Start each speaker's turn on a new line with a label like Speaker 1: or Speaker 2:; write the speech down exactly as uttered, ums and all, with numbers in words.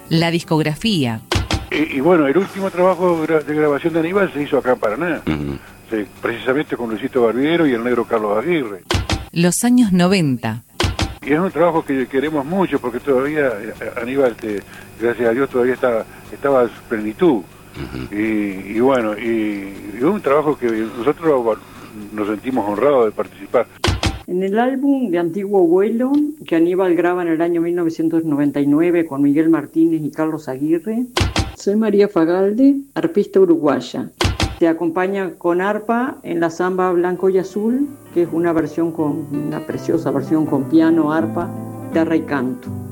Speaker 1: la discografía.
Speaker 2: Y, y bueno, el último trabajo de grabación de Aníbal se hizo acá en Paraná,
Speaker 3: Uh-huh.
Speaker 2: sí, precisamente con Luisito Barbiero y el negro Carlos Aguirre.
Speaker 1: Los años noventa.
Speaker 2: Y es un trabajo que queremos mucho porque todavía Aníbal, te, gracias a Dios, todavía está, estaba a su plenitud. Uh-huh. y, y bueno, y, y un trabajo que nosotros nos sentimos honrados de participar.
Speaker 4: En el álbum de Antiguo Vuelo, que Aníbal graba en el año mil novecientos noventa y nueve con Miguel Martínez y Carlos Aguirre, soy María Fagalde, arpista uruguaya. Se acompaña con arpa en la samba Blanco y Azul, que es una versión con una preciosa versión con piano, arpa, guitarra y canto.